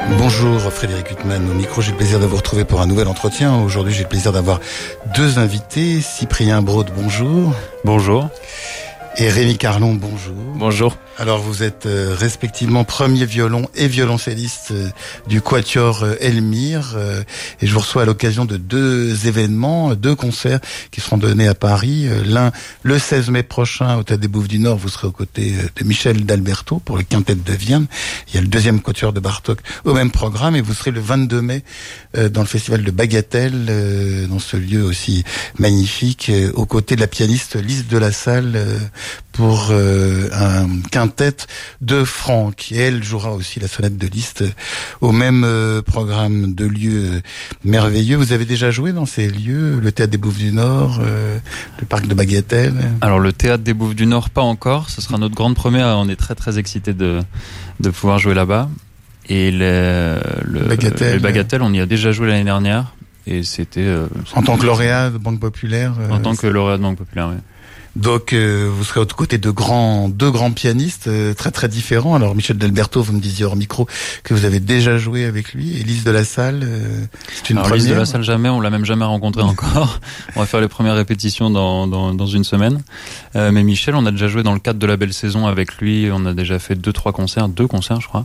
Bonjour Frédéric Huttman, au micro j'ai le plaisir de vous retrouver pour un nouvel entretien. Aujourd'hui j'ai le plaisir d'avoir deux invités. Cyprien Braud, bonjour. Bonjour. Et Rémi Carlon, bonjour. Bonjour. Alors vous êtes respectivement premier violon et violoncelliste du Quatuor Elmire et je vous reçois à l'occasion de deux événements, deux concerts qui seront donnés à Paris. L'un le 16 mai prochain au Théâtre des Bouffes du Nord, vous serez aux côtés de Michel d'Alberto pour le quintet de Vienne. Il y a le deuxième Quatuor de Bartók au même programme et vous serez le 22 mai dans le festival de Bagatelle, dans ce lieu aussi magnifique, aux côtés de la pianiste Lise de la Salle pour un quintet de Franck. Et elle jouera aussi la sonate de Liszt au même programme de lieux merveilleux. Vous avez déjà joué dans ces lieux, le Théâtre des Bouffes du Nord, le Parc de Bagatelle? Alors le Théâtre des Bouffes du Nord, pas encore. Ce sera notre grande première. On est très très excités de pouvoir jouer là-bas. Et le Bagatelle, on y a déjà joué l'année dernière. Et c'était... en tant que lauréat de Banque Populaire En tant que lauréat de Banque Populaire, oui. Donc vous serez aux côtés de deux grands pianistes très très différents. Alors Michel d'Alberto, vous me disiez hors micro que vous avez déjà joué avec lui. Et Lise de la Salle, c'est une première. Lise de la Salle jamais, on l'a même jamais rencontré encore. On va faire les premières répétitions dans une semaine. Mais Michel, on a déjà joué dans le cadre de la Belle Saison avec lui. On a déjà fait deux concerts je crois.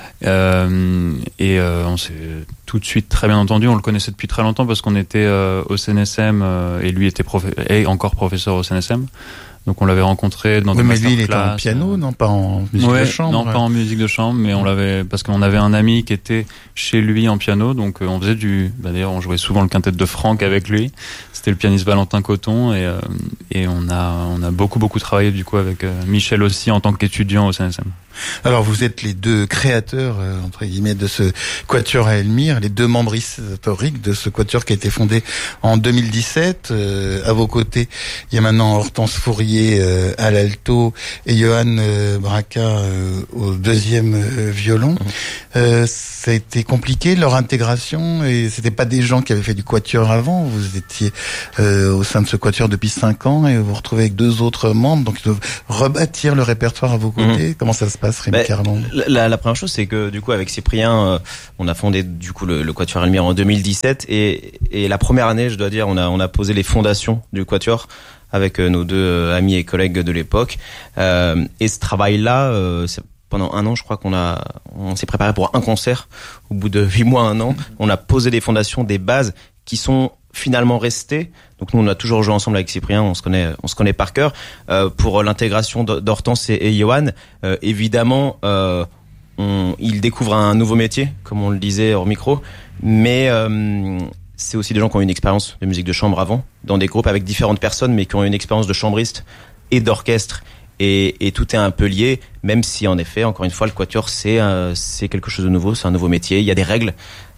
On s'est tout de suite très bien entendu. On le connaissait depuis très longtemps parce qu'on était au CNSM et lui était encore professeur au CNSM. Donc on l'avait rencontré dans des masterclass. Mais lui, il était en piano, non pas en musique de chambre. Non, pas en musique de chambre, mais on l'avait parce qu'on avait un ami qui était chez lui en piano, donc on faisait d'ailleurs on jouait souvent le quintet de Franck avec lui. C'était le pianiste Valentin Coton et on a beaucoup travaillé du coup avec Michel aussi en tant qu'étudiant au CNSM. Alors vous êtes les deux créateurs entre guillemets de ce Quatuor à Elmire, les deux membres historiques de ce Quatuor qui a été fondé en 2017. À vos côtés, il y a maintenant Hortense Fourier à l'alto et Johan Braca au deuxième violon. Ça a été compliqué leur intégration et c'était pas des gens qui avaient fait du Quatuor avant. Vous étiez au sein de ce Quatuor depuis 5 ans et vous vous retrouvez avec deux autres membres, donc ils doivent rebâtir le répertoire à vos côtés. Comment ça se passe, Rémi Carlon? La première chose, c'est que du coup avec Cyprien, on a fondé du coup le Quatuor Elmire en 2017 et la première année, je dois dire, on a posé les fondations du Quatuor avec nos deux amis et collègues de l'époque. Et ce travail-là, pendant 1 an, je crois on s'est préparé pour un concert. Au bout de 8 mois, 1 an, on a posé des fondations, des bases qui sont finalement restées. Donc nous, on a toujours joué ensemble avec Cyprien, on se connaît par cœur. Pour l'intégration d'Hortense et Johan, évidemment, ils découvrent un nouveau métier, comme on le disait hors micro, mais c'est aussi des gens qui ont une expérience de musique de chambre avant, dans des groupes avec différentes personnes, mais qui ont une expérience de chambriste et d'orchestre. Et tout est un peu lié, même si en effet, encore une fois, le Quatuor c'est quelque chose de nouveau, c'est un nouveau métier. Il y a des règles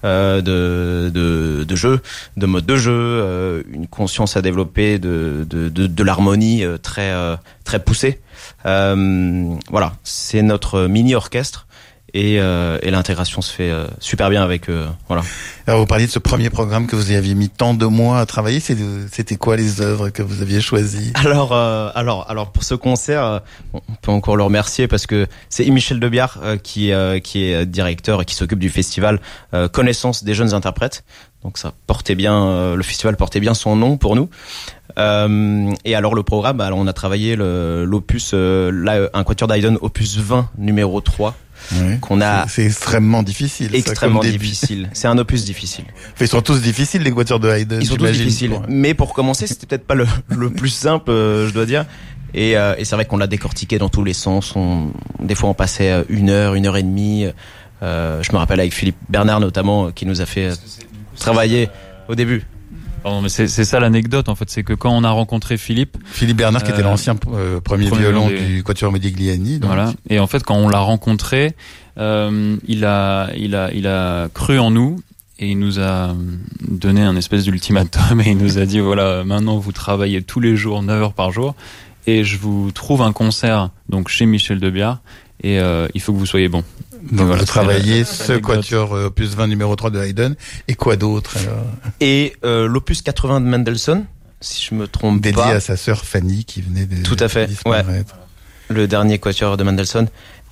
de jeu, de mode de jeu, une conscience à développer de l'harmonie très poussée. Voilà, c'est notre mini orchestre. Et l'intégration se fait super bien avec eux. Voilà. Alors vous parliez de ce premier programme que vous aviez mis tant de mois à travailler. C'était quoi les œuvres que vous aviez choisies? Alors pour ce concert, on peut encore le remercier parce que c'est Michel Debiard qui est directeur et qui s'occupe du festival Connaissance des jeunes interprètes. Donc ça portait bien, le festival portait bien son nom pour nous. Et alors le programme, on a travaillé l'opus, un Quatuor d'Haydn opus 20 numéro 3. Oui, c'est extrêmement difficile. Extrêmement difficile. C'est un opus difficile. Enfin, ils sont tous difficiles, les Quatuors de Haydn. Ils sont tous difficiles. Mais pour commencer, c'était peut-être pas le plus simple, je dois dire. Et c'est vrai qu'on l'a décortiqué dans tous les sens. Des fois, on passait 1 heure, 1 heure et demie. Je me rappelle avec Philippe Bernard notamment, qui nous a fait travailler au début. Pardon, mais c'est ça l'anecdote en fait, c'est que quand on a rencontré Philippe Bernard qui était l'ancien premier violon du Quatuor Modigliani, donc. Voilà. Et en fait quand on l'a rencontré, il a cru en nous et il nous a donné un espèce d'ultimatum et il nous a dit voilà, maintenant vous travaillez tous les jours 9 heures par jour et je vous trouve un concert donc chez Michel Debiard et il faut que vous soyez bon. Donc voilà, vous travaillez ce Quatuor opus 20 numéro 3 de Haydn et quoi d'autre alors? Et l'opus 80 de Mendelssohn, si je me trompe pas. Dédié à sa sœur Fanny qui venait de tout à fait, disparaître. Ouais. Le dernier Quatuor de Mendelssohn.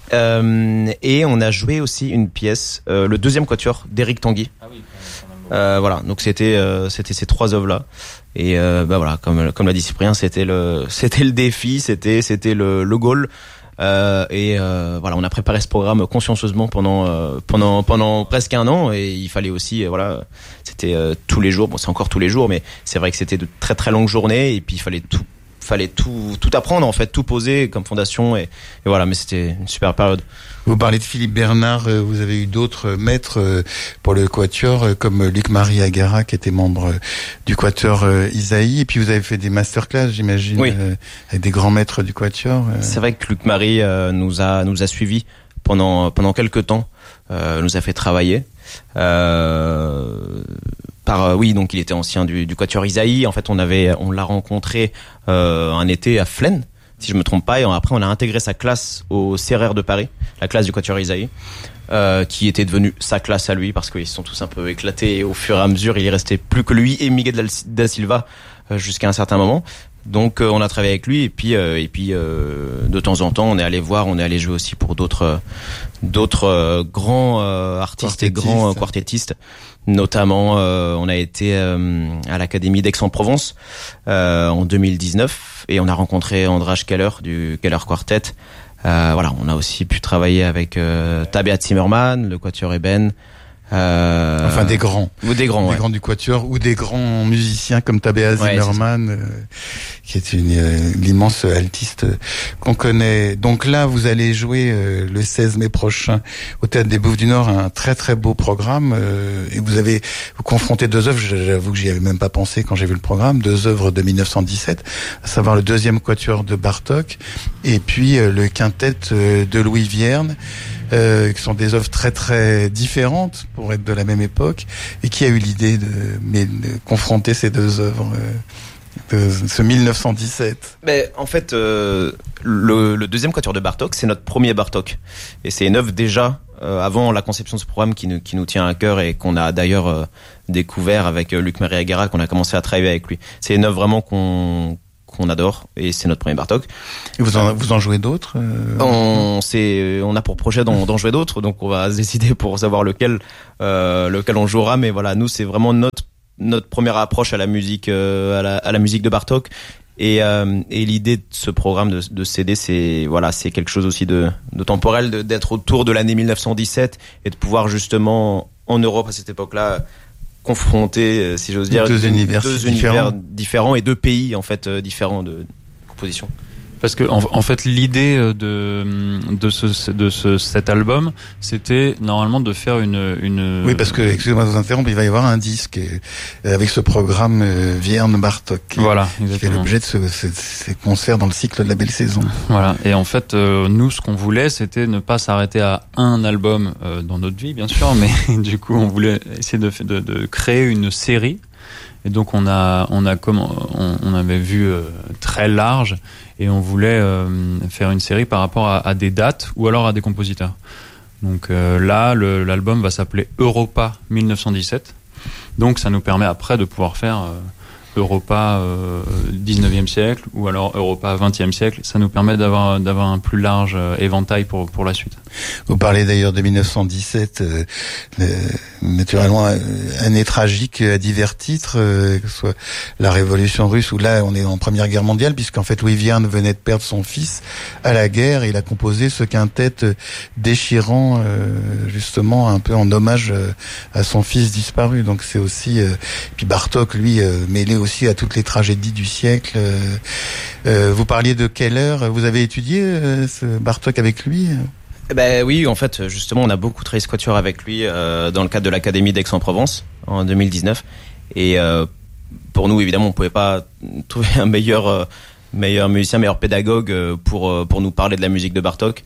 Et on a joué aussi une pièce, le deuxième quatuor d'Éric Tanguy. Ah oui. Voilà, donc c'était ces 3 œuvres là. Et voilà, comme l'a dit Cyprien, c'était le défi, c'était le goal. Voilà, on a préparé ce programme consciencieusement pendant presque un an, et il fallait aussi voilà, c'était tous les jours. Bon, c'est encore tous les jours, mais c'est vrai que c'était de très très longues journées, et puis il fallait tout apprendre, en fait, tout poser comme fondation, et voilà, mais c'était une super période. Vous parlez de Philippe Bernard, vous avez eu d'autres maîtres pour le quatuor, comme Luc-Marie Agara, qui était membre du quatuor Isaïe, et puis vous avez fait des masterclass, j'imagine, oui, avec des grands maîtres du quatuor. C'est vrai que Luc-Marie nous a suivis pendant quelques temps, nous a fait travailler. Oui, donc il était ancien du quatuor Isaïe. En fait, on l'a rencontré un été à Flaine, si je me trompe pas, et après on a intégré sa classe au CRR de Paris, la classe du quatuor Isaïe, qui était devenue sa classe à lui, parce qu'ils se sont tous un peu éclatés, et au fur et à mesure, il restait plus que lui et Miguel da Silva jusqu'à un certain moment. Donc on a travaillé avec lui, et puis de temps en temps on est allé jouer aussi pour d'autres grands artistes et grands quartettistes. Notamment on a été à l'Académie d'Aix-en-Provence en 2019, et on a rencontré András Keller du Keller Quartet. Voilà, on a aussi pu travailler avec Tabea Zimmermann, le quatuor Eben. Enfin des grands. Ou des grands, des grands du quatuor, ou des grands musiciens comme Tabea Zimmermann, qui est l'immense altiste qu'on connaît. Donc là, vous allez jouer le 16 mai prochain au Théâtre des Bouffes du Nord, un très très beau programme, et vous confrontez 2 œuvres, j'avoue que j'y avais même pas pensé quand j'ai vu le programme, 2 œuvres de 1917, à savoir le deuxième quatuor de Bartók, et puis le quintet de Louis Vierne, qui sont des œuvres très très différentes pour être de la même époque, et qui a eu l'idée de confronter ces 2 œuvres de ce 1917. Mais en fait, le deuxième quatuor de Bartók, c'est notre premier Bartók, et c'est une œuvre déjà avant la conception de ce programme qui nous tient à cœur, et qu'on a d'ailleurs découvert avec Luc-Marie Agara, qu'on a commencé à travailler avec lui. C'est une œuvre vraiment qu'on adore, et c'est notre premier Bartók. Et vous en jouez d'autres On a pour projet d'en jouer d'autres, donc on va se décider pour savoir lequel on jouera, mais voilà, nous c'est vraiment notre première approche à la musique à la musique de Bartók, et l'idée de ce programme de CD, c'est quelque chose aussi de temporel, d'être autour de l'année 1917, et de pouvoir justement en Europe à cette époque-là confronter, si j'ose dire, deux univers différents, et 2 pays en fait différents de composition. Parce que en fait l'idée de cet album, c'était normalement de faire une Oui, parce que, excusez-moi de vous interrompre, il va y avoir un disque avec ce programme Vierne-Bartók, voilà, qui fait l'objet de ces concerts dans le cycle de la Belle Saison. Voilà, et en fait nous ce qu'on voulait, c'était ne pas s'arrêter à un album dans notre vie, bien sûr, mais du coup on voulait essayer de créer une série. Et donc on avait vu très large, et on voulait faire une série par rapport à des dates ou alors à des compositeurs. Donc là, l'album va s'appeler Europa 1917. Donc ça nous permet après de pouvoir faire Europa 19e siècle, ou alors Europa 20e siècle. Ça nous permet d'avoir un plus large éventail pour la suite. Vous parlez d'ailleurs de 1917, naturellement année tragique à divers titres, que ce soit la Révolution russe, où là on est en Première Guerre mondiale, puisqu'en fait Louis Vierne venait de perdre son fils à la guerre, et il a composé ce quintet déchirant, justement un peu en hommage à son fils disparu. Donc c'est aussi puis Bartók, lui, mêlé aussi à toutes les tragédies du siècle. Vous parliez de Keller, vous avez étudié ce Bartók avec lui? Ben oui, en fait, justement, on a beaucoup travaillé ce quatuor avec lui dans le cadre de l'Académie d'Aix-en-Provence en 2019. Et pour nous, évidemment, on pouvait pas trouver un meilleur musicien, meilleur pédagogue pour nous parler de la musique de Bartók.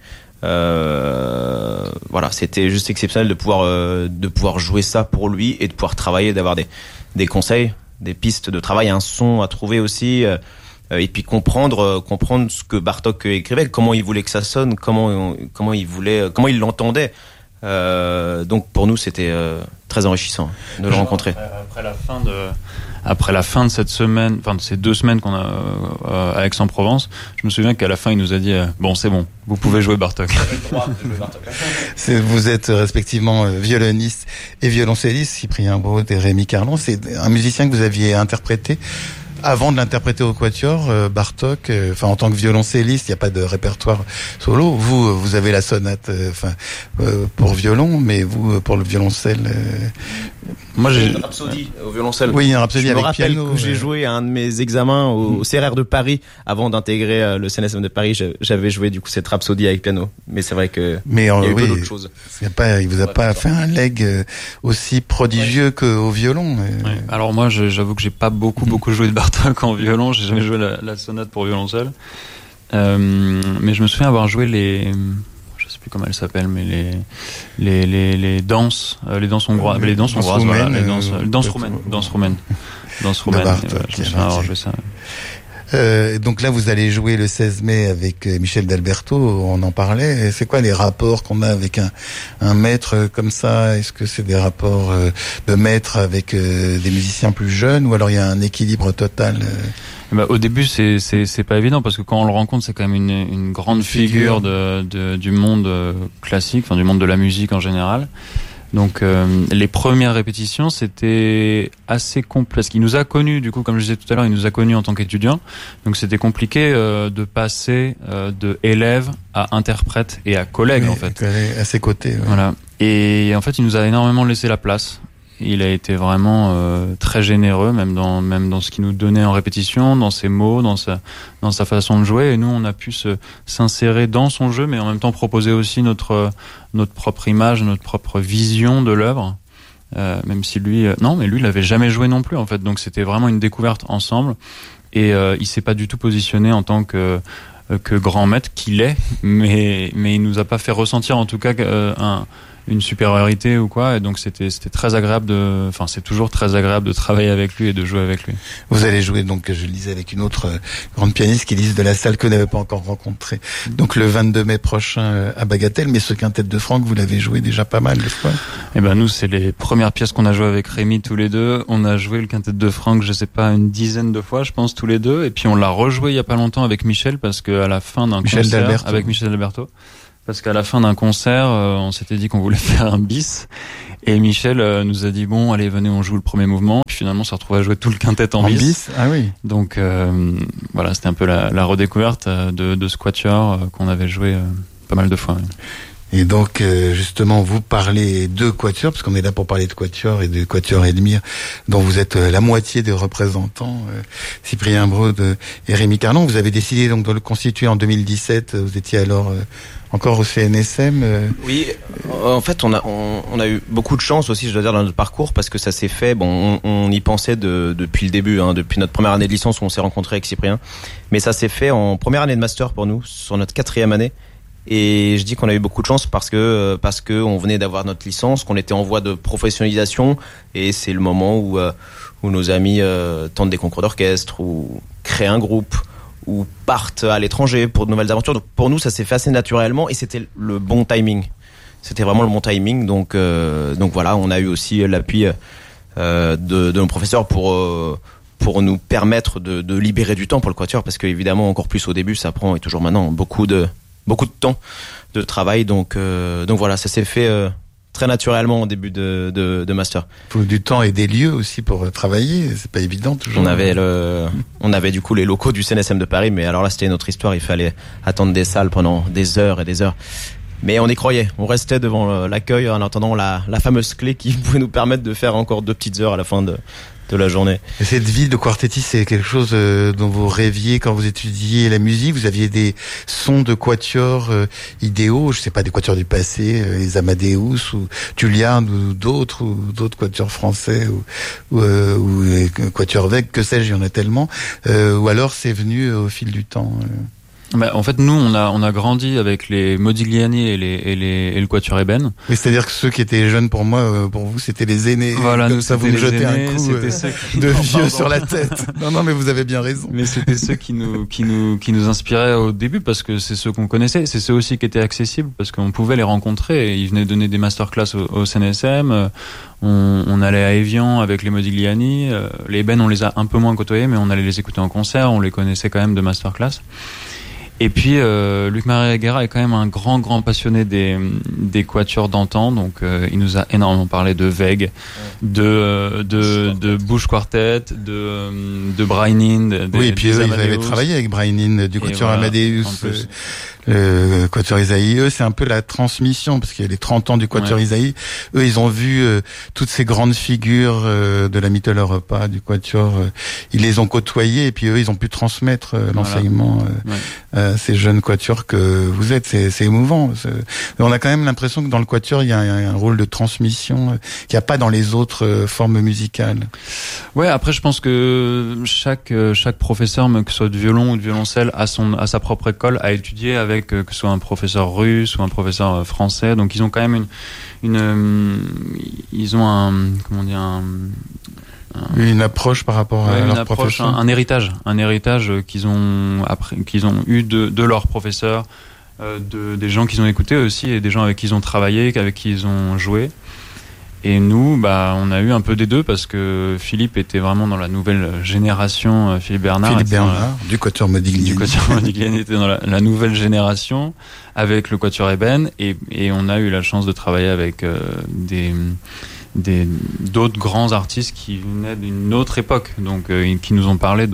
Voilà, c'était juste exceptionnel de pouvoir jouer ça pour lui, et de pouvoir travailler, d'avoir des conseils, des pistes de travail, un son à trouver aussi. Et puis comprendre ce que Bartók écrivait, comment il voulait que ça sonne, comment il l'entendait. Donc pour nous, c'était très enrichissant de le rencontrer. Après la fin de cette semaine, enfin de ces 2 semaines qu'on a à Aix-en-Provence, je me souviens qu'à la fin, il nous a dit bon, c'est bon, vous pouvez jouer Bartók. Vous êtes respectivement violoniste et violoncelliste, Cyprien Braud et Rémi Carlon. C'est un musicien que vous aviez interprété avant de l'interpréter au quatuor, Bartók. Enfin, en tant que violoncelliste, il n'y a pas de répertoire solo. Vous avez la sonate, pour violon, mais vous pour le violoncelle. Moi, j'ai une rhapsodie au violoncelle. Oui, une rhapsodie avec piano. Je me rappelle que j'ai joué à un de mes examens au CRR de Paris avant d'intégrer le CNSM de Paris. J'avais joué du coup cette rhapsodie avec piano. Mais c'est vrai que il y a eu d'autres choses. Il vous a pas fait un leg aussi prodigieux qu'au violon. Ouais. Alors moi, j'avoue que j'ai pas beaucoup joué de Bartók en violon. J'ai jamais joué la sonate pour violoncelle. Mais je me souviens avoir joué je sais plus comment elle s'appelle, mais les danses hongroises, voilà, danses roumaines. Je me souviens avoir joué ça. Donc là, vous allez jouer le 16 mai avec Michel D'Alberto, on en parlait. C'est quoi les rapports qu'on a avec un maître comme ça? Est-ce que c'est des rapports de maître avec des musiciens plus jeunes, ou alors il y a un équilibre total? Au début, c'est pas évident, parce que quand on le rencontre, c'est quand même une grande figure du monde classique, enfin du monde de la musique en général. Donc les premières répétitions, c'était assez complexe. Il nous a connus, du coup, comme je disais tout à l'heure, il nous a connus en tant qu'étudiants. Donc c'était compliqué de passer de élève à interprète et à collègue, en fait. À ses côtés. Ouais. Voilà. Et en fait, il nous a énormément laissé la place. Il a été vraiment très généreux, même dans ce qu'il nous donnait en répétition, dans ses mots, dans sa façon de jouer. Et nous, on a pu s'insérer dans son jeu, mais en même temps proposer aussi notre propre image, notre propre vision de l'œuvre. Même si lui, il avait jamais joué non plus, en fait. Donc c'était vraiment une découverte ensemble. Et il s'est pas du tout positionné en tant que grand maître qu'il est, mais il nous a pas fait ressentir, en tout cas, une supériorité ou quoi, et donc c'était très agréable c'est toujours très agréable de travailler avec lui et de jouer avec lui. Vous allez jouer, donc, je le disais, avec une autre grande pianiste qui Lise de la Salle, que vous n'avez pas encore rencontrée. Donc le 22 mai prochain à Bagatelle, mais ce quintet de Franck, vous l'avez joué déjà pas mal de fois. Eh ben nous, c'est les premières pièces qu'on a jouées avec Rémi tous les deux. On a joué le quintet de Franck, je sais pas, une dizaine de fois, je pense, tous les deux, et puis on l'a rejoué il y a pas longtemps avec Michel, parce que à la fin d'un concert avec Michel D'Alberto. Parce qu'à la fin d'un concert, on s'était dit qu'on voulait faire un bis, et Michel nous a dit bon, allez, venez, on joue le premier mouvement. Puis finalement, on s'est retrouvé à jouer tout le quintet en bis. Ah oui. Donc voilà, c'était un peu la redécouverte de ce quatuor qu'on avait joué pas mal de fois. Oui. Et donc, justement, vous parlez de quatuor, parce qu'on est là pour parler de quatuor et de quatuor Elmire, dont vous êtes la moitié des représentants, Cyprien Braud et Rémi Carlon. Vous avez décidé donc de le constituer en 2017. Vous étiez alors encore au CNSM. Oui, en fait, on a eu beaucoup de chance aussi, je dois dire, dans notre parcours, parce que ça s'est fait. Bon, on y pensait depuis le début, depuis notre première année de licence où on s'est rencontré avec Cyprien, mais ça s'est fait en première année de master pour nous, sur notre 4e année. Et je dis qu'on a eu beaucoup de chance parce que on venait d'avoir notre licence, qu'on était en voie de professionnalisation, et c'est le moment où nos amis tentent des concours d'orchestre ou créent un groupe ou partent à l'étranger pour de nouvelles aventures. Donc pour nous, ça s'est fait assez naturellement, et c'était le bon timing. C'était vraiment le bon timing. Donc voilà, on a eu aussi l'appui de nos professeurs pour nous permettre de libérer du temps pour le quatuor, parce que évidemment, encore plus au début, ça prend, et toujours maintenant, beaucoup de temps de travail. Donc voilà, ça s'est fait très naturellement au début de master. Il faut du temps et des lieux aussi pour travailler, c'est pas évident toujours. On avait du coup les locaux du CNSM de Paris, mais alors là c'était une autre histoire, il fallait attendre des salles pendant des heures et des heures. Mais on y croyait, on restait devant l'accueil en attendant la fameuse clé qui pouvait nous permettre de faire encore 2 petites heures à la fin de la journée. Et cette vie de quartettiste, c'est quelque chose dont vous rêviez quand vous étudiez la musique? Vous aviez des sons de quatuors idéaux, je sais pas, des quatuors du passé, les Amadeus ou Juilliard ou d'autres quatuors français ou les quatuors Weg, que sais-je, il y en a tellement. Ou alors c'est venu au fil du temps. En fait, nous, on a grandi avec les Modigliani et le Quatuor Eben. Mais c'est-à-dire que ceux qui étaient jeunes pour moi, pour vous, c'était les aînés. Voilà, comme nous, ça, vous me jetez un coup de vieux pardon. sur la tête. Non, mais vous avez bien raison. Mais c'était ceux qui nous inspiraient au début parce que c'est ceux qu'on connaissait. C'est ceux aussi qui étaient accessibles parce qu'on pouvait les rencontrer. Et ils venaient donner des masterclass au CNSM. On allait à Évian avec les Modigliani. Les Eben, on les a un peu moins côtoyés, mais on allait les écouter en concert. On les connaissait quand même de masterclass. Et puis Luc Maria Guerra est quand même un grand passionné des quatuors d'antan, donc il nous a énormément parlé de Veg, de Bush Quartet, de Brian Inn. Oui, et puis eux, ils avaient travaillé avec Brian Inn du quatuor voilà, Amadeus. Le Quatuor Isaïe, eux, c'est un peu la transmission, parce qu'il y a les 30 ans du Quatuor Isaïe. Eux, ils ont vu toutes ces grandes figures de la Mitteleuropa, du Quatuor. Ils les ont côtoyés, et puis eux, ils ont pu transmettre l'enseignement à ces jeunes quatuors que vous êtes. C'est émouvant. On a quand même l'impression que dans le Quatuor, il y a un rôle de transmission qu'il n'y a pas dans les autres formes musicales. Ouais, après, je pense que chaque professeur, que ce soit de violon ou de violoncelle, a sa propre école, a étudié avec que ce soit un professeur russe ou un professeur français, donc ils ont quand même ils ont une approche par rapport à leur professeur, un héritage qu'ils ont eu de leurs professeurs, des gens qu'ils ont écoutés aussi et des gens avec qui ils ont travaillé, avec qui ils ont joué. Et nous, on a eu un peu des deux parce que Philippe était vraiment dans la nouvelle génération. Philippe Bernard, du Quatuor Modigliani. Du Quatuor Modigliani était dans la nouvelle génération avec le Quatuor Eben et on a eu la chance de travailler avec d'autres grands artistes qui venaient d'une autre époque, donc qui nous ont parlé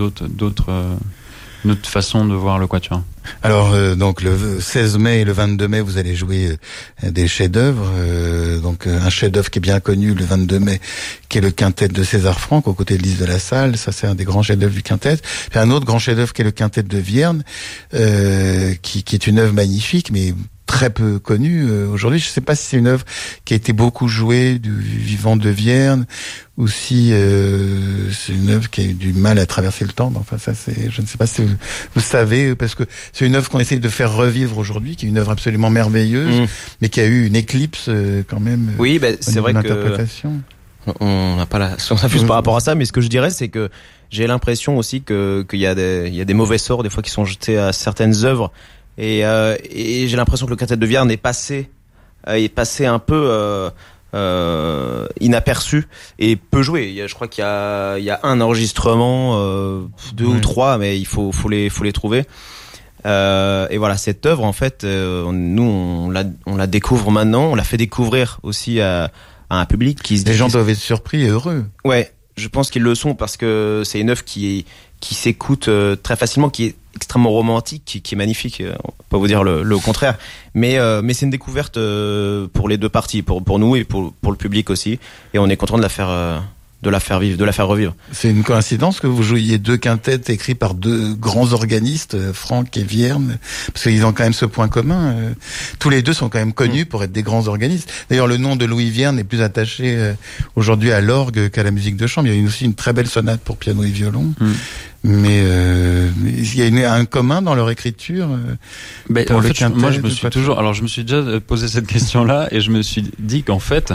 notre façon de voir le Quatuor. Alors donc le 16 mai et le 22 mai vous allez jouer des chefs-d'œuvre, donc un chef-d'œuvre qui est bien connu le 22 mai qui est le quintet de César Franck aux côtés de Lys de la Salle, ça c'est un des grands chefs-d'œuvre du quintet. Puis un autre grand chef-d'œuvre qui est le quintet de Vierne qui est une œuvre magnifique mais très peu connue aujourd'hui. Je ne sais pas si c'est une œuvre qui a été beaucoup jouée du vivant de Vierne ou si c'est une œuvre qui a eu du mal à traverser le temps. Enfin, ça, je ne sais pas si vous savez, parce que c'est une œuvre qu'on essaie de faire revivre aujourd'hui, qui est une œuvre absolument merveilleuse, mais qui a eu une éclips quand même. Oui, c'est vrai que on n'a pas la science infuse par rapport à ça, mais ce que je dirais, c'est que j'ai l'impression aussi qu'il y a des mauvais sorts des fois qui sont jetés à certaines œuvres. Et j'ai l'impression que le quintet de Vierne est passé un peu inaperçu et peu joué. Je crois qu'il y a un enregistrement, 2 ou 3, mais il faut les trouver. Et voilà, cette œuvre en fait, nous on la découvre maintenant, on la fait découvrir aussi à un public qui se dit. Les gens doivent être surpris et heureux. Ouais, je pense qu'ils le sont parce que c'est une œuvre qui s'écoute très facilement, qui est extrêmement romantique, qui est magnifique. On peut pas vous dire le contraire, mais c'est une découverte pour les deux parties, pour nous et pour le public aussi. Et on est content de la faire vivre, de la faire revivre. C'est une coïncidence que vous jouiez deux quintets écrits par deux grands organistes, Franck et Vierne, parce qu'ils ont quand même ce point commun. Tous les deux sont quand même connus pour être des grands organistes. D'ailleurs, le nom de Louis Vierne est plus attaché aujourd'hui à l'orgue qu'à la musique de chambre. Il y a aussi une très belle sonate pour piano et violon. Mais il y a un commun dans leur écriture. En fait, moi, je me suis déjà posé cette question-là et je me suis dit qu'en fait,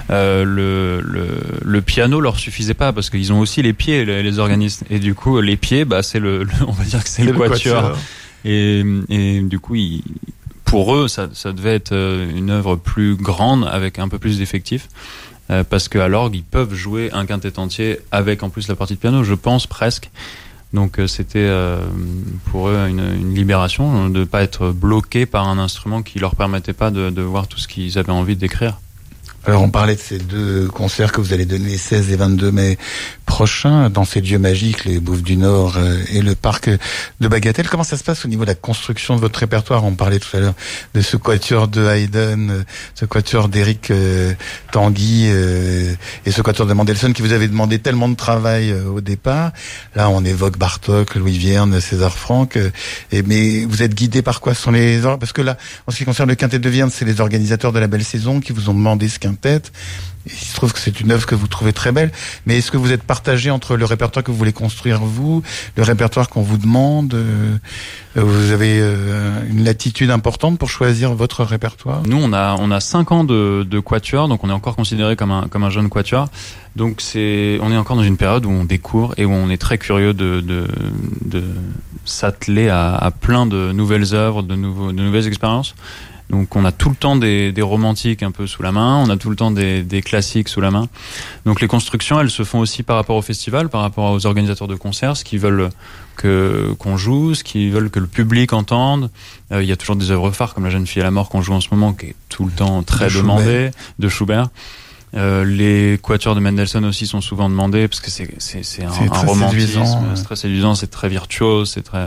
le piano leur suffisait pas parce qu'ils ont aussi les pieds, les organistes. Et du coup, les pieds, c'est on va dire que c'est le quatuor. Et du coup, pour eux, ça devait être une œuvre plus grande avec un peu plus d'effectifs. Parce qu'à l'orgue, ils peuvent jouer un quintet entier avec en plus la partie de piano, je pense presque. Donc c'était pour eux une libération de ne pas être bloqués par un instrument qui leur permettait pas de voir tout ce qu'ils avaient envie d'écrire. Alors on parlait de ces deux concerts que vous allez donner les 16 et 22 mai prochains dans ces lieux magiques, les Bouffes du Nord et le parc de Bagatelle. Comment ça se passe au niveau de la construction de votre répertoire? On parlait tout à l'heure de ce quatuor de Haydn, ce quatuor d'Éric Tanguy et ce quatuor de Mendelssohn qui vous avait demandé tellement de travail au départ. Là on évoque Bartók, Louis Vierne, César Franck. Mais vous êtes guidé par quoi? Ce sont parce que là, en ce qui concerne le quintet de Vierne, c'est les organisateurs de la Belle Saison qui vous ont demandé ce quintet. il se trouve que c'est une œuvre que vous trouvez très belle. Mais est-ce que vous êtes partagé entre le répertoire que vous voulez construire vous, le répertoire qu'on vous demande? Vous avez une latitude importante pour choisir votre répertoire? Nous, on a 5 ans de quatuor, donc on est encore considéré comme un jeune quatuor. Donc on est encore dans une période où on découvre et où on est très curieux de s'atteler à plein de nouvelles œuvres, de nouvelles expériences. Donc on a tout le temps des romantiques un peu sous la main, on a tout le temps des classiques sous la main. Donc les constructions, elles se font aussi par rapport au festival, par rapport aux organisateurs de concerts, ce qu'ils veulent qu'on joue, ce qu'ils veulent que le public entende. Il y a toujours des œuvres phares comme La jeune fille à la mort qu'on joue en ce moment, qui est tout le temps très demandée, de Schubert. Les quatuors de Mendelssohn aussi sont souvent demandés parce que c'est un romantisme, c'est très séduisant, c'est très virtuose, c'est très...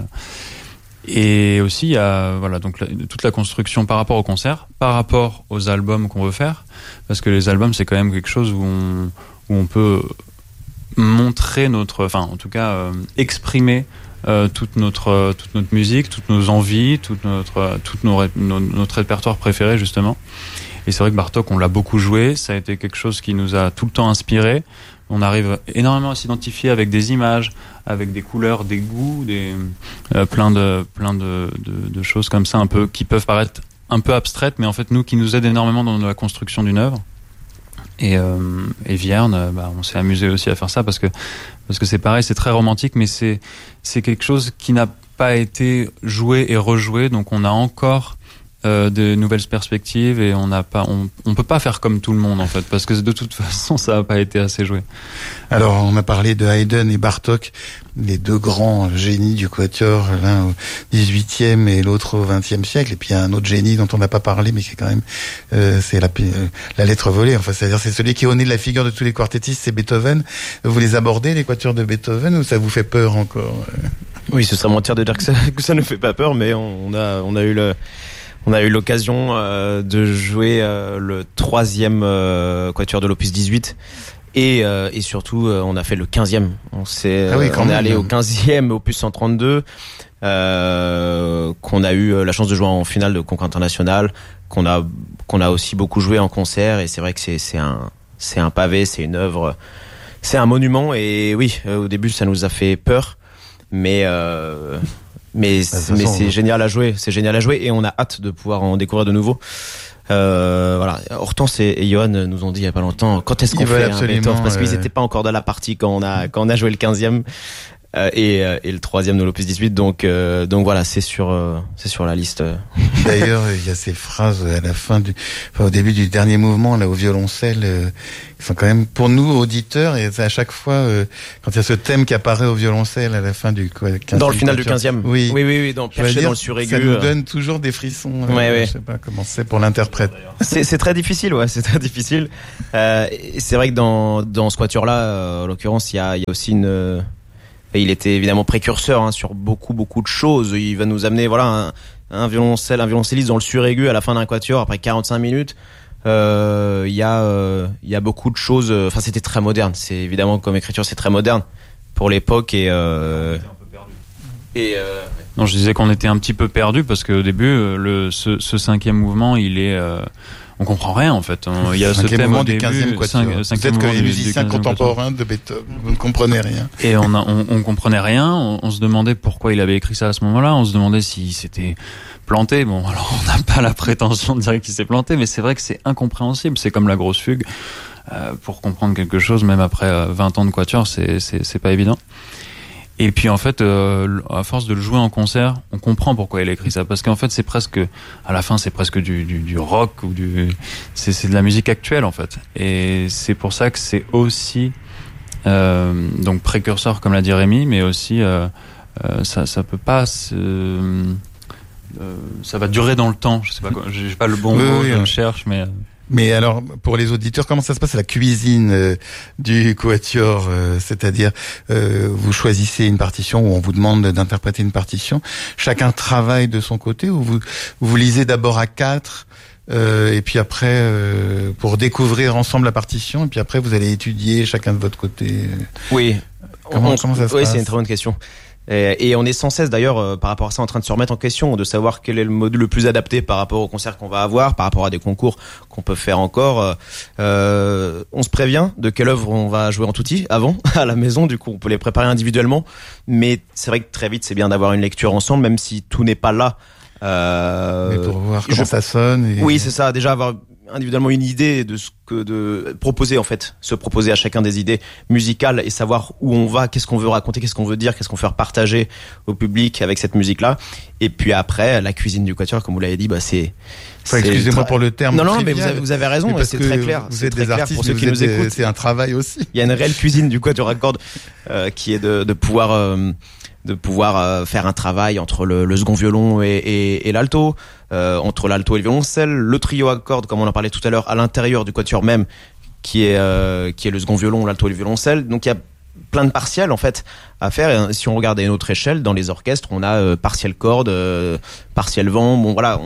Et aussi il y a donc toute la construction par rapport au concert, par rapport aux albums qu'on veut faire, parce que les albums c'est quand même quelque chose où on peut montrer exprimer toute notre musique, toutes nos envies, notre répertoire préféré justement. Et c'est vrai que Bartók, on l'a beaucoup joué, ça a été quelque chose qui nous a tout le temps inspiré. On arrive énormément à s'identifier avec des images, avec des couleurs, des goûts, plein de choses comme ça, un peu qui peuvent paraître un peu abstraites, mais en fait nous qui nous aident énormément dans la construction d'une œuvre. Et Vierne, on s'est amusé aussi à faire ça parce que c'est pareil, c'est très romantique, mais c'est quelque chose qui n'a pas été joué et rejoué, donc on a encore de nouvelles perspectives et on peut pas faire comme tout le monde en fait, parce que de toute façon ça n'a pas été assez joué. Alors on a parlé de Haydn et Bartók, les deux grands génies du quatuor, l'un au XVIIIe et l'autre au XXe siècle, et puis il y a un autre génie dont on n'a pas parlé mais qui est quand même c'est la lettre volée, enfin c'est-à-dire c'est celui qui est au nez de la figure de tous les quartettistes, c'est Beethoven. Vous les abordez les quatuors de Beethoven ou ça vous fait peur encore? Oui, ce serait mentir de dire que ça ne fait pas peur, mais on a eu l'occasion de jouer le 3e quatuor de l'opus 18 et surtout on a fait le 15e. On est allé au 15e opus 132 qu'on a eu la chance de jouer en finale de concours international, qu'on a aussi beaucoup joué en concert, et c'est vrai que c'est un pavé, c'est une œuvre, c'est un monument, et oui, au début ça nous a fait peur, mais c'est génial à jouer, et on a hâte de pouvoir en découvrir de nouveau. Hortense et Johan nous ont dit il y a pas longtemps quand est-ce qu'on fait un Beethoven, parce qu'ils étaient pas encore dans la partie quand on a joué le 15e et le 3e de l'opus 18, donc voilà, c'est sur la liste. D'ailleurs, il y a ces phrases à la fin au début du dernier mouvement là au violoncelle qui sont quand même pour nous auditeurs, et c'est à chaque fois quand il y a ce thème qui apparaît au violoncelle à la fin du 15e, dans le final du 15e. Oui, perché dans le suraigu. Ça nous donne toujours des frissons. Je sais pas comment c'est pour l'interprète. C'est très difficile, c'est très difficile. C'est vrai que dans ce quatuor là, en l'occurrence, il y a aussi il était évidemment précurseur sur beaucoup de choses. Il va nous amener un violoncelliste dans le suraigu à la fin d'un quatuor après 45 minutes. Il y a beaucoup de choses. Enfin, c'était très moderne. C'est évidemment comme écriture, c'est très moderne pour l'époque et. Non, je disais qu'on était un petit peu perdu parce qu'au début, ce 5e mouvement, il est. On comprend rien en fait. Il y a ce thème au début. Peut-être que les musiciens contemporains de Beethoven, vous ne comprenez rien. Et on comprenait rien. On se demandait pourquoi il avait écrit ça à ce moment-là. On se demandait s'il s'était planté. Bon, alors on n'a pas la prétention de dire qu'il s'est planté, mais c'est vrai que c'est incompréhensible. C'est comme la grosse fugue. Pour comprendre quelque chose, même après 20 ans de quatuor, c'est pas évident. Et puis en fait, à force de le jouer en concert, on comprend pourquoi il a écrit ça, parce qu'en fait, à la fin, c'est presque du rock ou c'est de la musique actuelle en fait. Et c'est pour ça que c'est aussi donc précurseur, comme l'a dit Rémi, mais aussi ça peut pas ça va durer dans le temps. Je sais pas quoi, j'ai pas le bon mot, je le cherche, Mais alors, pour les auditeurs, comment ça se passe à la cuisine du quatuor, c'est-à-dire vous choisissez une partition ou on vous demande d'interpréter une partition, chacun travaille de son côté, ou vous lisez d'abord à 4 et puis après pour découvrir ensemble la partition, et puis après vous allez étudier chacun de votre côté. Oui. Comment ça se passe? C'est une très bonne question. Et on est sans cesse d'ailleurs par rapport à ça en train de se remettre en question, de savoir quel est le module le plus adapté par rapport au concert qu'on va avoir, par rapport à des concours qu'on peut faire encore. On se prévient de quelle œuvre on va jouer en tutti avant à la maison, du coup on peut les préparer individuellement, mais c'est vrai que très vite c'est bien d'avoir une lecture ensemble, même si tout n'est pas là. Mais pour voir comment ça sonne. Oui, c'est ça. Déjà avoir individuellement une idée de ce que de proposer, en fait, se proposer à chacun des idées musicales et savoir où on va, qu'est-ce qu'on veut raconter, qu'est-ce qu'on veut dire, qu'est-ce qu'on veut faire partager au public avec cette musique-là. Et puis après, la cuisine du quatuor, comme vous l'avez dit, excusez-moi pour le terme. Non, mais vous avez raison, c'est très clair. Vous êtes des artistes, pour ceux qui nous écoutent. C'est un travail aussi. Il y a une réelle cuisine du quatuor à cordes qui est de pouvoir faire un travail entre le second violon et l'alto, entre l'alto et le violoncelle, le trio à cordes comme on en parlait tout à l'heure à l'intérieur du quatuor même qui est le second violon, l'alto et le violoncelle. Donc il y a plein de partiels en fait à faire. Et si on regarde à une autre échelle dans les orchestres, on a partiel cordes, partiel vent. Bon voilà,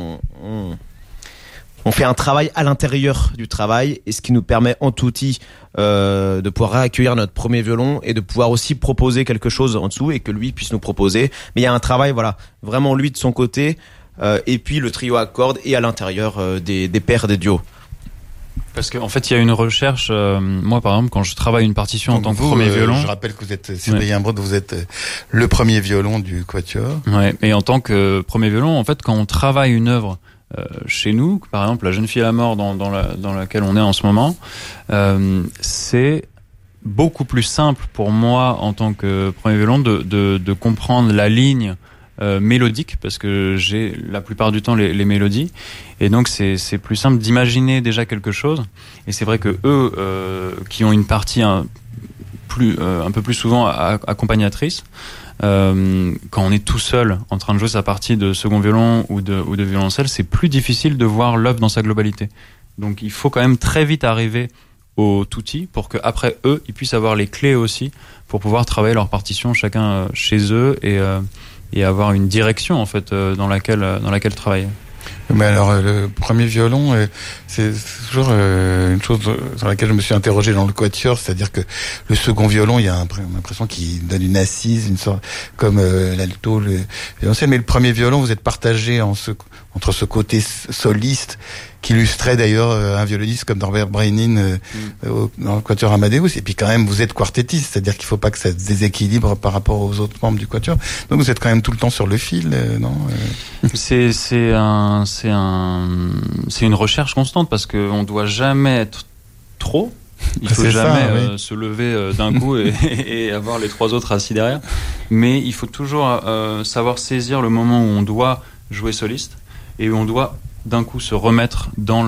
on fait un travail à l'intérieur du travail, et ce qui nous permet en tout outil de pouvoir accueillir notre premier violon et de pouvoir aussi proposer quelque chose en dessous et que lui puisse nous proposer. Mais il y a un travail, voilà, vraiment lui de son côté, et puis le trio à cordes et à l'intérieur des pairs, des duos. Parce qu'en fait, il y a une recherche. Moi, par exemple, quand je travaille une partition en tant que premier violon, je rappelle que vous êtes Cyprien Brod, vous êtes le premier violon du quatuor. Ouais. Et en tant que premier violon, en fait, quand on travaille une œuvre chez nous, par exemple La Jeune Fille à la Mort dans laquelle on est en ce moment, c'est beaucoup plus simple pour moi en tant que premier violon de comprendre la ligne mélodique, parce que j'ai la plupart du temps les mélodies, et donc c'est plus simple d'imaginer déjà quelque chose. Et c'est vrai que eux qui ont une partie un peu plus souvent accompagnatrice, quand on est tout seul en train de jouer sa partie de second violon ou de violoncelle, c'est plus difficile de voir l'œuvre dans sa globalité. Donc il faut quand même très vite arriver au tutti pour que après eux ils puissent avoir les clés aussi pour pouvoir travailler leur partition chacun chez eux et avoir une direction en fait dans laquelle travailler. Mais alors le premier violon, c'est toujours une chose sur laquelle je me suis interrogé dans le quatuor, c'est-à-dire que le second violon, il y a l'impression qu'il donne une assise, une sorte comme l'alto, le violoncelle. Mais le premier violon, vous êtes partagé entre ce côté soliste qu'illustrait d'ailleurs un violoniste comme Norbert Breinin dans le quatuor Amadeus, et puis quand même vous êtes quartettiste, c'est-à-dire qu'il faut pas que ça se déséquilibre par rapport aux autres membres du quatuor. Donc vous êtes quand même tout le temps sur le fil, non? C'est une recherche constante, parce que on doit jamais être trop. Il faut jamais se lever d'un coup et avoir les trois autres assis derrière. Mais il faut toujours savoir saisir le moment où on doit jouer soliste et où on doit d'un coup se remettre dans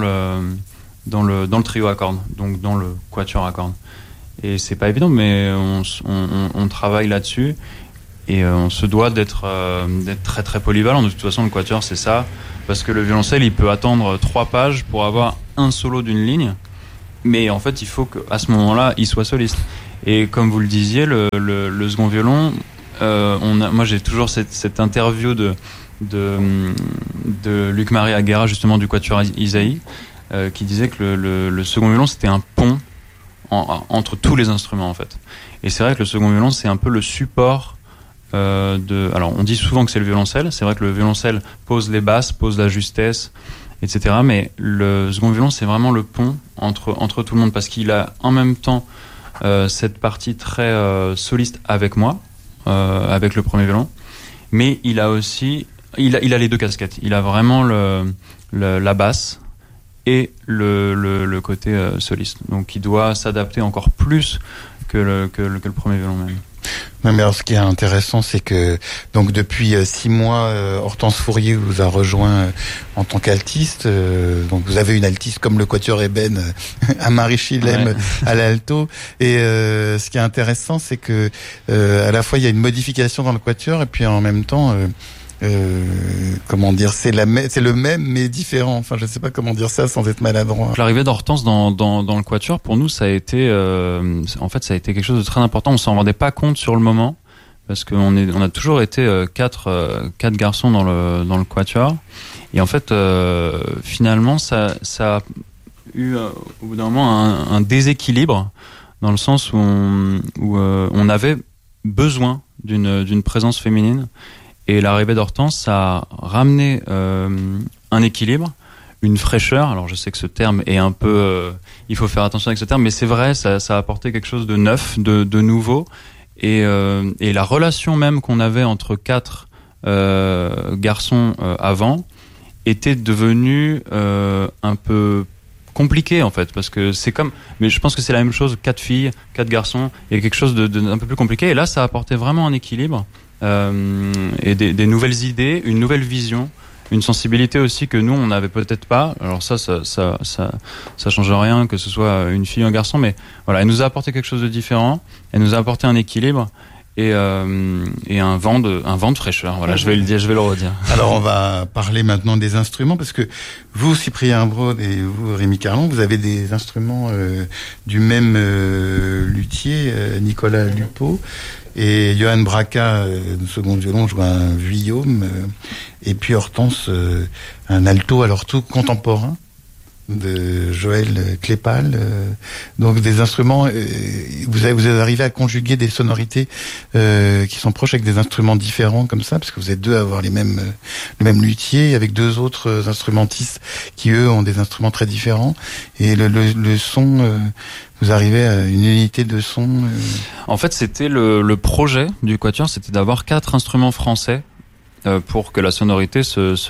le trio à cordes, donc dans le quatuor à cordes. Et c'est pas évident, mais on travaille là-dessus, et on se doit d'être très très polyvalent. De toute façon, le quatuor c'est ça, parce que le violoncelle il peut attendre 3 pages pour avoir un solo d'une ligne, mais en fait il faut qu'à ce moment-là il soit soliste. Et comme vous le disiez, le second violon, moi j'ai toujours cette interview de Luc-Marie Aguera, justement du quatuor Isaïe, qui disait que le second violon c'était un pont entre tous les instruments en fait. Et c'est vrai que le second violon c'est un peu le support alors on dit souvent que c'est le violoncelle, c'est vrai que le violoncelle pose les basses, pose la justesse, etc. Mais le second violon c'est vraiment le pont entre tout le monde, parce qu'il a en même temps cette partie très soliste avec moi, avec le premier violon, mais il a aussi il a les deux casquettes. Il a vraiment la basse et le côté soliste. Donc il doit s'adapter encore plus que le premier violon même. Non, mais alors ce qui est intéressant, c'est que donc depuis 6 mois, Hortense Fourier vous a rejoint en tant qu'altiste. Donc vous avez une altiste comme le quatuor Eben, à Marie Chilem à l'alto. Et ce qui est intéressant, c'est que à la fois il y a une modification dans le quatuor, et puis en même temps comment dire, c'est le même mais différent. Enfin, je sais pas comment dire ça sans être maladroit. L'arrivée d'Hortense dans le quatuor, pour nous, ça a été en fait ça a été quelque chose de très important. On s'en rendait pas compte sur le moment, parce qu'on a toujours été quatre garçons dans le quatuor, et en fait finalement ça a eu au bout d'un moment un déséquilibre, dans le sens où on avait besoin d'une présence féminine. Et l'arrivée d'Hortense a ramené un équilibre, une fraîcheur. Alors je sais que ce terme est un peu... il faut faire attention avec ce terme, mais c'est vrai, ça a apporté quelque chose de neuf, de nouveau. Et la relation même qu'on avait entre 4 garçons avant était devenue un peu compliquée en fait, parce que c'est comme... Mais je pense que c'est la même chose, 4 filles, 4 garçons, il y a quelque chose de un peu plus compliqué. Et là, ça a apporté vraiment un équilibre et des nouvelles idées, une nouvelle vision, une sensibilité aussi que nous on n'avait peut-être pas. Alors ça change rien que ce soit une fille ou un garçon, mais voilà, elle nous a apporté quelque chose de différent, elle nous a apporté un équilibre et un vent de fraîcheur. Voilà, je vais le redire. Alors on va parler maintenant des instruments, parce que vous, Cyprien Brod, et vous, Rémi Carlon, vous avez des instruments du même luthier, Nicolas Lupeau. Et Johan Braca, second violon, joue un Vuillaume, et puis Hortense, un alto, alors tout contemporain, de Joël Clépal. Donc des instruments, vous arrivez à conjuguer des sonorités qui sont proches avec des instruments différents comme ça, parce que vous êtes deux à avoir le même luthier, avec 2 autres instrumentistes qui eux ont des instruments très différents, et le son... Vous arrivez à une unité de son En fait, c'était le projet du Quatuor, c'était d'avoir 4 instruments français pour que la sonorité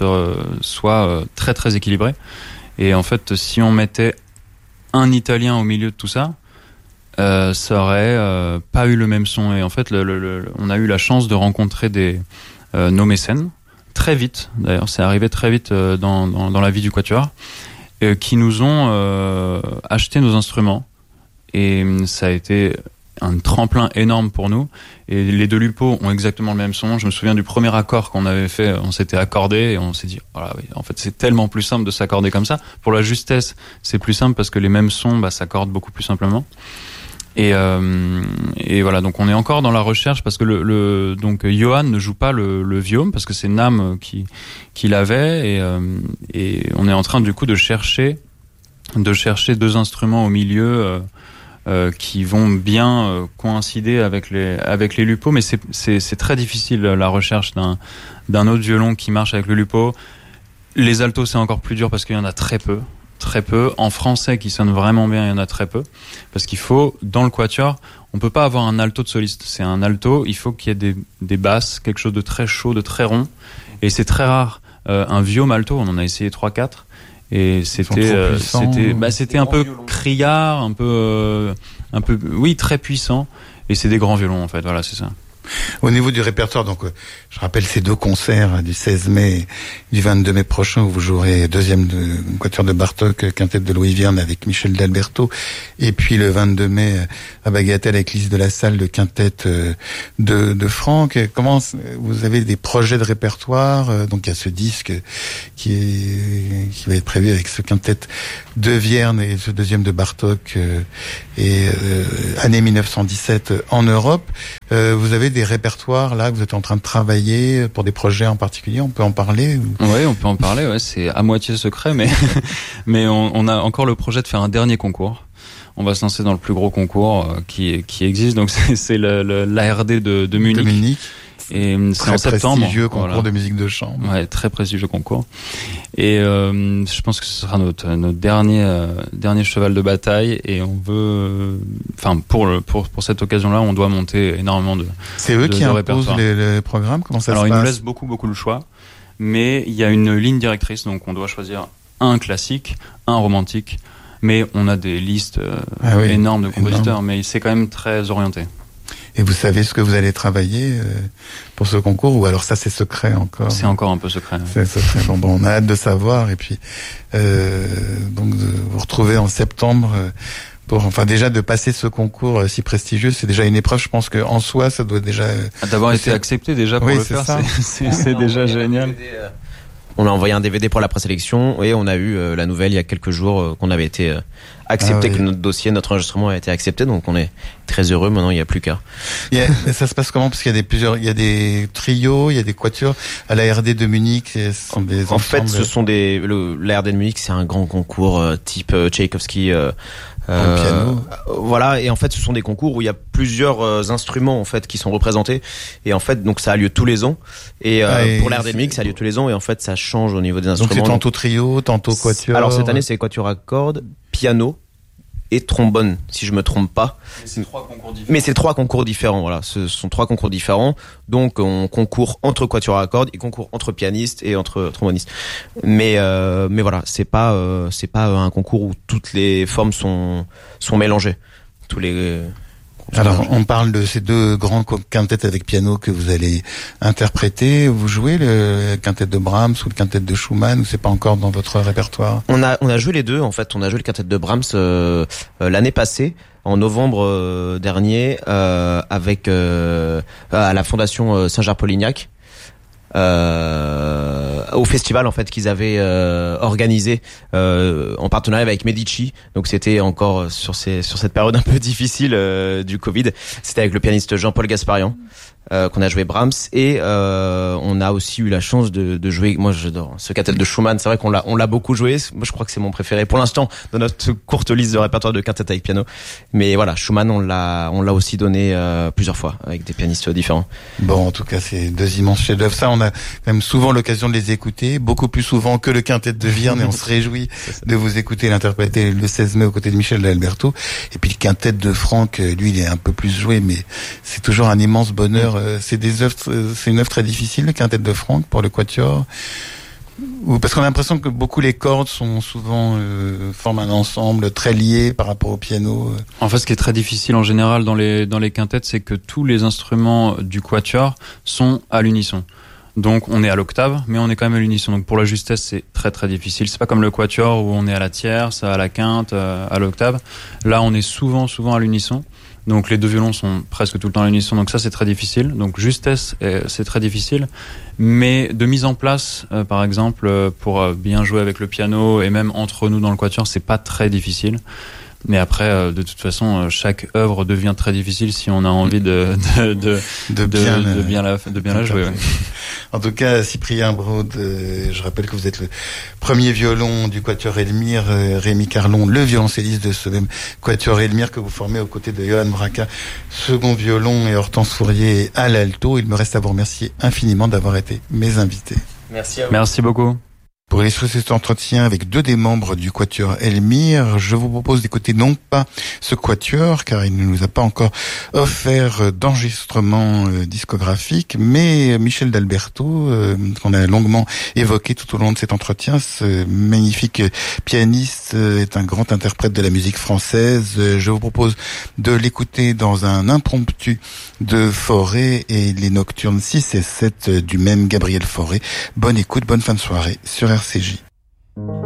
soit très très équilibrée. Et en fait, si on mettait un Italien au milieu de tout ça, ça aurait pas eu le même son. Et en fait, on a eu la chance de rencontrer nos mécènes très vite. D'ailleurs, c'est arrivé très vite dans la vie du Quatuor, qui nous ont acheté nos instruments. Et ça a été un tremplin énorme pour nous. Et les 2 Lupeau ont exactement le même son. Je me souviens du premier accord qu'on avait fait, on s'était accordé et on s'est dit, voilà, oui, en fait, c'est tellement plus simple de s'accorder comme ça. Pour la justesse, c'est plus simple parce que les mêmes sons, s'accordent beaucoup plus simplement. Et voilà, donc on est encore dans la recherche parce que donc Johan ne joue pas le Vuillaume parce que c'est Nam qui l'avait et on est en train du coup de chercher 2 instruments au milieu qui vont bien coïncider avec les Lupeau, mais c'est très difficile la recherche d'un autre violon qui marche avec le Lupeau. Les altos c'est encore plus dur parce qu'il y en a très peu. En français qui sonne vraiment bien, il y en a très peu, parce qu'il faut, dans le quatuor, on peut pas avoir un alto de soliste. C'est un alto, il faut qu'il y ait des basses, quelque chose de très chaud, de très rond, et c'est très rare. Un Vuillaume alto, on en a essayé 3-4. Et c'était un peu criard, un peu, oui, très puissant. Et c'est des grands violons, en fait. Voilà, c'est ça. Au niveau du répertoire, donc je rappelle ces 2 concerts du 16 mai et du 22 mai prochain où vous jouerez deuxième quatuor de Bartók, quintette de Louis Vierne avec Michel d'Alberto, et puis le 22 mai à Bagatelle avec Lise de la Salle, le quintette de Franck. Comment vous avez des projets de répertoire? Donc il y a ce disque qui va être prévu avec ce quintette de Vierne et ce deuxième de Bartók et année 1917 en Europe. Vous avez des répertoires là que vous êtes en train de travailler pour des projets en particulier, on peut en parler Oui, on peut en parler, ouais, c'est à moitié secret, mais on a encore le projet de faire un dernier concours. On va se lancer dans le plus gros concours qui existe, donc c'est l'ARD de Munich. Et c'est en septembre. Très prestigieux concours de musique de chambre. Ouais, très prestigieux concours. Et je pense que ce sera notre dernier cheval de bataille. Et on veut, pour cette occasion-là, on doit monter énormément de. C'est eux qui imposent le programme. Comment ça se passe? Alors ils nous laissent beaucoup le choix, mais il y a une ligne directrice, donc on doit choisir un classique, un romantique. Mais on a des listes énormes de compositeurs, mais c'est quand même très orienté. Et vous savez ce que vous allez travailler pour ce concours, ou alors ça c'est secret encore? C'est encore un peu secret. C'est secret. Bon, on a hâte de savoir, et puis donc de vous retrouver en septembre déjà de passer ce concours si prestigieux, c'est déjà une épreuve. Je pense que en soi ça doit déjà d'avoir été accepté déjà pour le faire. C'est déjà génial. On a envoyé un DVD pour la présélection et on a eu la nouvelle il y a quelques jours qu'on avait été accepté, que notre dossier, notre enregistrement a été accepté, donc on est très heureux. Maintenant, il n'y a plus qu'à. Ça se passe comment? Parce qu'il y a il y a des trios, il y a des quatuors à la RD de Munich. En fait, ce sont la RD de Munich, c'est un grand concours type Tchaïkovski. Piano. Voilà, et en fait ce sont des concours où il y a plusieurs instruments en fait qui sont représentés, et en fait donc ça a lieu tous les ans, et pour l'Air Delmic ça a lieu tous les ans, et en fait ça change au niveau des instruments. Donc c'est tantôt trio, tantôt quatuor. Alors cette année c'est quatuor à cordes, piano et trombone, si je me trompe pas. Mais c'est 3 concours différents, voilà. Ce sont 3 concours différents. Donc, on concourt entre quatuor à cordes, et concours entre pianistes et entre trombonistes. Mais voilà, c'est pas un concours où toutes les formes sont mélangées. Alors, on parle de ces 2 grands quintettes avec piano que vous allez interpréter. Vous jouez le quintet de Brahms ou le quintet de Schumann, ou c'est pas encore dans votre répertoire? On a joué les deux, en fait. On a joué le quintet de Brahms l'année passée, en novembre dernier, avec à la Fondation Saint-Georges-Polignac. Au festival en fait qu'ils avaient organisé en partenariat avec Medici. Donc c'était encore sur cette période un peu difficile du Covid. C'était avec le pianiste Jean-Paul Gasparian qu'on a joué Brahms, et on a aussi eu la chance de jouer. Moi j'adore ce quintet de Schumann. C'est vrai qu'on l'a beaucoup joué. Moi je crois que c'est mon préféré pour l'instant dans notre courte liste de répertoire de quintet avec piano. Mais voilà, Schumann on l'a aussi donné plusieurs fois avec des pianistes différents. Bon, en tout cas c'est 2 immenses chefs-d'œuvre. Ça, on a quand même souvent l'occasion de les écouter, beaucoup plus souvent que le quintet de Vierne, et on se réjouit de vous écouter l'interpréter le 16 mai aux côtés de Michel d'Alberto. Et puis le quintet de Franck, lui, il est un peu plus joué, mais c'est toujours un immense bonheur. C'est une œuvre très difficile, le quintet de Franck, pour le quatuor. Parce qu'on a l'impression que beaucoup les cordes sont souvent forment un ensemble très lié par rapport au piano. En fait, ce qui est très difficile en général dans les quintettes, c'est que tous les instruments du quatuor sont à l'unisson. Donc on est à l'octave, mais on est quand même à l'unisson. Donc pour la justesse, c'est très très difficile. C'est pas comme le quatuor où on est à la tierce, à la quinte, à l'octave. Là, on est souvent à l'unisson. Donc les 2 violons sont presque tout le temps à l'unisson. Donc ça, c'est très difficile. Donc justesse, c'est très difficile. Mais de mise en place, par exemple, pour bien jouer avec le piano et même entre nous dans le quatuor, c'est pas très difficile. Mais après, de toute façon, chaque œuvre devient très difficile si on a envie de bien la jouer. Ouais. En tout cas, Cyprien Braud, je rappelle que vous êtes le premier violon du quatuor Elmire, Rémi Carlon, le violoncelliste de ce même quatuor Elmire que vous formez aux côtés de Johan Braca, second violon, et Hortense Fourier à l'alto. Il me reste à vous remercier infiniment d'avoir été mes invités. Merci à vous. Merci beaucoup. Pour illustrer cet entretien avec 2 des membres du quatuor Elmire, je vous propose d'écouter non pas ce quatuor, car il ne nous a pas encore offert d'enregistrement discographique, mais Michel d'Alberto, qu'on a longuement évoqué tout au long de cet entretien. Ce magnifique pianiste est un grand interprète de la musique française. Je vous propose de l'écouter dans un impromptu de Fauré et les nocturnes 6 et 7 du même Gabriel Fauré. Bonne écoute, bonne fin de soirée sur RCJ.